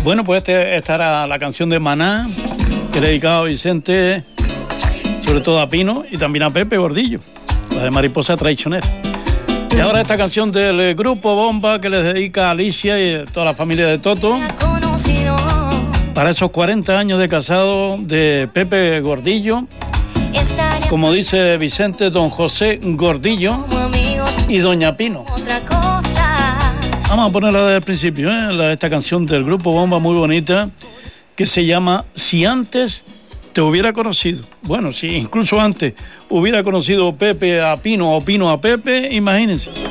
Bueno, pues esta era la canción de Maná, que le he dedicado a Vicente, sobre todo a Pino y también a Pepe Gordillo, la de Mariposa Traicionera. Y ahora esta canción del Grupo Bomba, que les dedica a Alicia y a toda la familia de Toto, para esos 40 años de casado de Pepe Gordillo, como dice Vicente, don José Gordillo y doña Pino. Vamos a ponerla desde el principio, esta canción del Grupo Bomba muy bonita, que se llama Si antes te hubiera conocido. Bueno, si incluso antes hubiera conocido Pepe a Pino o Pino a Pepe, imagínense.